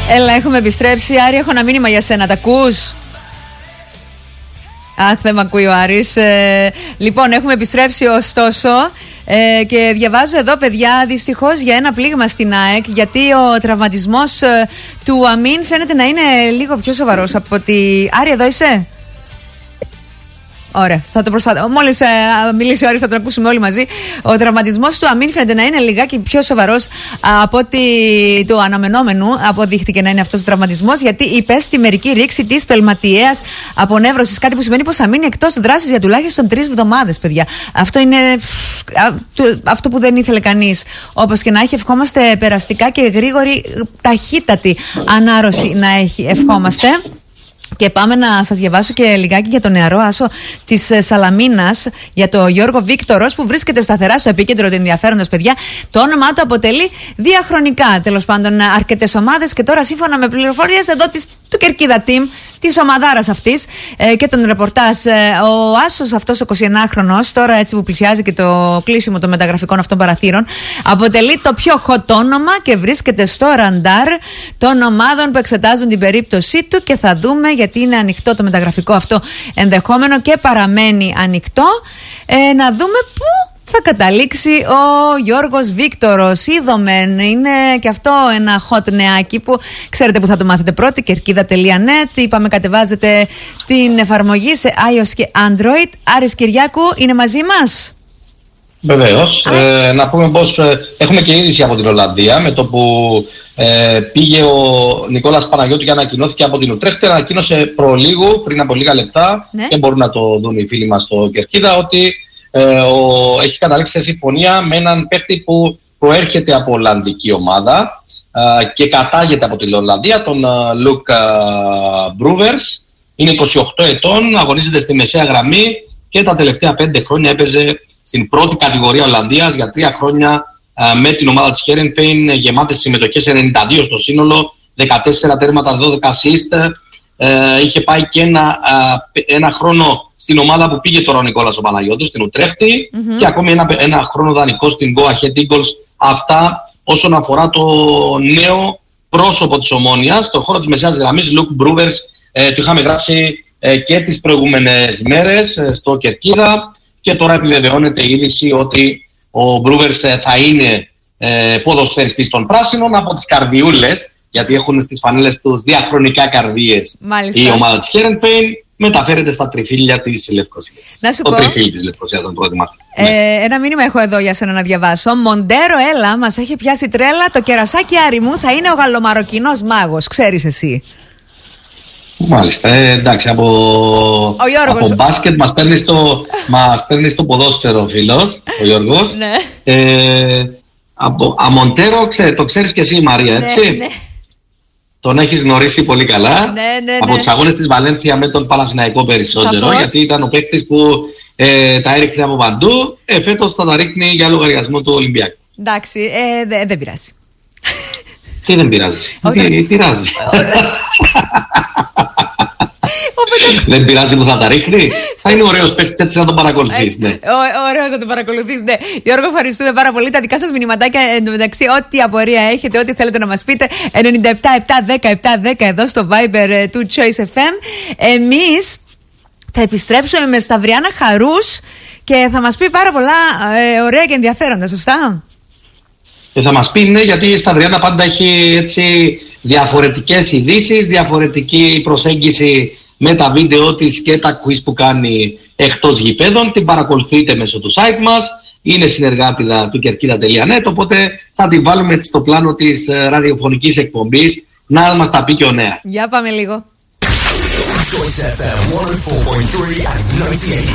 Έλα, έχουμε επιστρέψει. Άρη, έχω ένα μήνυμα για σένα. Τα ακούς? Αχ, δεν μ' ακούει ο Άρης. Λοιπόν, έχουμε επιστρέψει ωστόσο και διαβάζω εδώ, παιδιά, δυστυχώς για ένα πλήγμα στην ΑΕΚ, γιατί ο τραυματισμός του Αμίν φαίνεται να είναι λίγο πιο σοβαρός από ότι... Άρη, εδώ είσαι? Ωραία, θα το προσπαθήσω. Μόλις μιλήσει ο Άρης θα τον ακούσουμε όλοι μαζί. Ο τραυματισμός του Αμίν φαίνεται να είναι λιγάκι πιο σοβαρός από ότι του αναμενόμενου αποδείχτηκε να είναι αυτός ο τραυματισμός, γιατί υπέστη μερική ρήξη της πελματιαίας απονεύρωσης. Κάτι που σημαίνει πως θα μείνει εκτός δράσης για τουλάχιστον 3 εβδομάδες, παιδιά. Αυτό είναι αυτό που δεν ήθελε κανείς. Όπως και να έχει, ευχόμαστε περαστικά και γρήγορη, ταχύτατη ανάρρωση να έχει. Ευχόμαστε. Και πάμε να σας διαβάσω και λιγάκι για τον νεαρό άσο της Σαλαμίνας, για τον Γιώργο Βίκτορος, που βρίσκεται σταθερά στο επίκεντρο του ενδιαφέροντος, παιδιά. Το όνομά του αποτελεί διαχρονικά, τέλος πάντων, αρκετές ομάδες, και τώρα, σύμφωνα με πληροφορίες εδώ του Κερκίδα Team, της ομαδάρας αυτής και τον ρεπορτάζ, ο άσος αυτός, ο 21χρονος, τώρα έτσι που πλησιάζει και το κλείσιμο των μεταγραφικών αυτών παραθύρων, αποτελεί το πιο hot όνομα και βρίσκεται στο ραντάρ των ομάδων που εξετάζουν την περίπτωσή του, και θα δούμε, γιατί είναι ανοιχτό το μεταγραφικό αυτό ενδεχόμενο και παραμένει ανοιχτό, να δούμε πού θα καταλήξει ο Γιώργος Βίκτορος. Είδομεν, είναι και αυτό ένα hot νεάκι που ξέρετε που θα το μάθετε πρώτοι, κερκίδα.net. Είπαμε, κατεβάζετε την εφαρμογή σε iOS και Android. Άρης Κυριάκου είναι μαζί μας. Βεβαίως. Να πούμε πως έχουμε και είδηση από την Ολλανδία, με το που πήγε ο Νικόλας Παναγιώτου και ανακοινώθηκε από την Ουτρέχτη. Ανακοίνωσε προλίγου, πριν από λίγα λεπτά, και μπορούν να το δουν οι φίλοι μας στο Κερκίδα, ότι έχει καταλήξει σε συμφωνία με έναν παίκτη που προέρχεται από Ολλανδική ομάδα και κατάγεται από την Ολλανδία, τον Λουκ Μπρούβερς. Είναι 28 ετών, αγωνίζεται στη μεσαία γραμμή και τα τελευταία 5 χρόνια έπαιζε στην πρώτη κατηγορία Ολλανδίας, για 3 χρόνια με την ομάδα της Heerenveen, γεμάτες συμμετοχές, 92 στο σύνολο, 14 τέρματα, 12 assist. Είχε πάει και ένα χρόνο στην ομάδα που πήγε τώρα ο Νικόλας ο Παναγιώτης, στην Ουτρέχτη, και ακόμη ένα χρόνο δανεικό στην Go Ahead Eagles. Αυτά όσον αφορά το νέο πρόσωπο της Ομόνοιας, στον χώρο της μεσαίας γραμμής, Luke Brewers. Το είχαμε γράψει και τις προηγούμενες μέρες στο Κερκίδα, και τώρα επιβεβαιώνεται η είδηση ότι ο Brewers θα είναι ποδοσφαιριστής των πράσινων από τις καρδιούλες, γιατί έχουν στις φανέλες τους διαχρονικά καρδίες. Μάλιστα. Η ομάδα της Heerenveen. Μεταφέρεται στα τριφύλια της Λευκωσίας. Να σου το πω, τριφύλι της Λευκωσίας, αν το θυμάστε. Ένα μήνυμα έχω εδώ για σένα να διαβάσω. Μοντέρο, έλα, μας έχει πιάσει τρέλα. Το κερασάκι Άρη μου θα είναι ο γαλλομαροκινός μάγος. Ξέρεις εσύ. Μάλιστα, εντάξει, από μπάσκετ μας παίρνει στο ποδόσφαιρο ο φίλος, ο Γιώργος. Ναι. Από Μοντέρο, το ξέρεις και εσύ, Μαρία, έτσι. Ναι. Τον έχεις γνωρίσει πολύ καλά. Ναι. Από τους αγώνες της Βαλένθια με τον Παναθηναϊκό περισσότερο. Σαφώς. Γιατί ήταν ο παίκτης που τα έριχνε από παντού. Φέτος θα τα ρίχνει για λογαριασμό του Ολυμπιακού. Εντάξει, δεν πειράζει. Τι δεν πειράζει? Τι πειράζει? Δεν πειράζει που θα τα ρίχνει. Θα είναι ωραίος παίκτης, έτσι να τον παρακολουθείς. Ναι. Ωραίος να τον παρακολουθείς, ναι. Γιώργο, ευχαριστούμε πάρα πολύ. Τα δικά σας μηνυματάκια, εντωμεταξύ, ό,τι απορία έχετε, ό,τι θέλετε να μας πείτε, 97-7-10-7-10 εδώ στο Viber του Choice FM. Εμείς θα επιστρέψουμε με Σταυριάννα Χαρούς και θα μας πει πάρα πολλά ωραία και ενδιαφέροντα, σωστά? Θα μας πει, ναι, γιατί η Σταυριάννα πάντα έχει έτσι διαφορετικές ειδήσεις, διαφορετική προσέγγιση με τα βίντεο της και τα quiz που κάνει εκτός γηπέδων. Την παρακολουθείτε μέσω του site μας. Είναι συνεργάτηδα του κερκίδα.net, οπότε θα την βάλουμε έτσι στο πλάνο της ραδιοφωνικής εκπομπής να μας τα πει και ο νέα. Για πάμε λίγο.